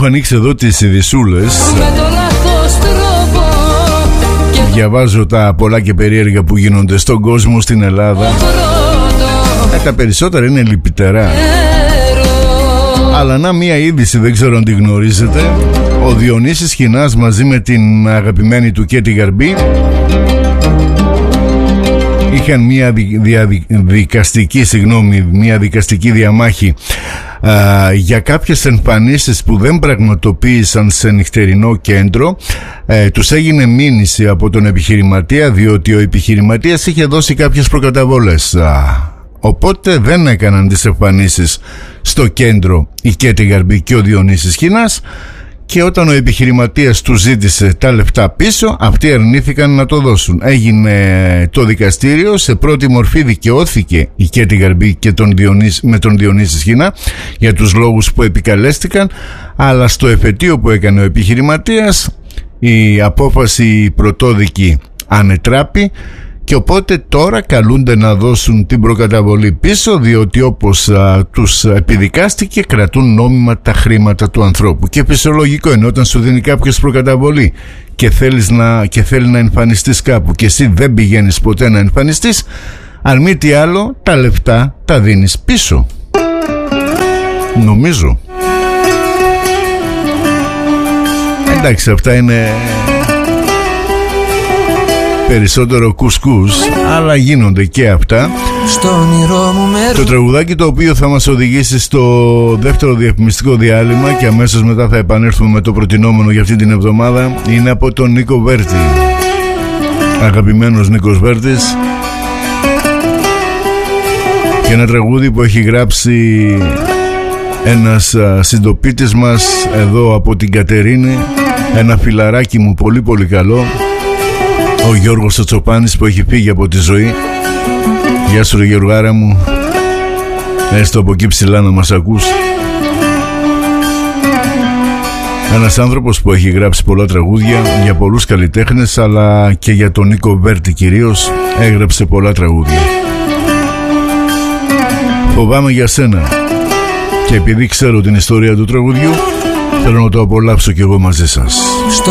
Έχω ανοίξει εδώ τις ειδησούλες. Διαβάζω τα πολλά και περίεργα που γίνονται στον κόσμο, στην Ελλάδα. Τα περισσότερα είναι λυπητερά. Αλλά να, μία είδηση, δεν ξέρω αν τη γνωρίζετε. Ο Διονύσης Χινάς μαζί με την αγαπημένη του Κέτη Γαρμπή είχαν μια δικαστική διαμάχη για κάποιες εμφανίσεις που δεν πραγματοποίησαν σε νυχτερινό κέντρο. Τους έγινε μήνυση από τον επιχειρηματία, διότι ο επιχειρηματίας είχε δώσει κάποιες προκαταβολές. Οπότε δεν έκαναν τις εμφανίσεις στο κέντρο η Κέτη Γαρμπή και ο Διονύσης Χινάς, και όταν ο επιχειρηματίας του ζήτησε τα λεφτά πίσω, αυτοί αρνήθηκαν να το δώσουν. Έγινε το δικαστήριο, σε πρώτη μορφή δικαιώθηκε η Κέτη Γαρμπή και με τον Διονύση Σχοινά για τους λόγους που επικαλέστηκαν, αλλά στο εφετείο που έκανε ο επιχειρηματίας η απόφαση πρωτόδικη ανετράπη, και οπότε τώρα καλούνται να δώσουν την προκαταβολή πίσω, διότι όπως τους επιδικάστηκε κρατούν νόμιμα τα χρήματα του ανθρώπου. Και φυσιολογικό είναι όταν σου δίνει κάποιος προκαταβολή και θέλει να εμφανιστείς κάπου και εσύ δεν πηγαίνεις ποτέ να εμφανιστείς, αν μη τι άλλο τα λεφτά τα δίνεις πίσω, νομίζω. Εντάξει, αυτά είναι περισσότερο κουσκούς, αλλά γίνονται και αυτά. Το τραγουδάκι το οποίο θα μας οδηγήσει στο δεύτερο διαφημιστικό διάλειμμα και αμέσως μετά θα επανέλθουμε με το προτινόμενο για αυτή την εβδομάδα είναι από τον Νίκο Βέρτη. Αγαπημένος Νίκος Βέρτης, και ένα τραγούδι που έχει γράψει ένας συντοπίτης μας εδώ από την Κατερίνη, ένα φιλαράκι μου πολύ πολύ καλό, ο Γιώργος ο Τσοπάνης, που έχει φύγει από τη ζωή. Γεια σου ρε Γεωργάρα μου, έστω από εκεί ψηλά να μας ακούς. Ένας άνθρωπος που έχει γράψει πολλά τραγούδια για πολλούς καλλιτέχνες, αλλά και για τον Νίκο Βέρτη κυρίως έγραψε πολλά τραγούδια. Φοβάμαι για σένα, και επειδή ξέρω την ιστορία του τραγουδιού, θέλω να το απολαύσω κι εγώ μαζί σας. Στο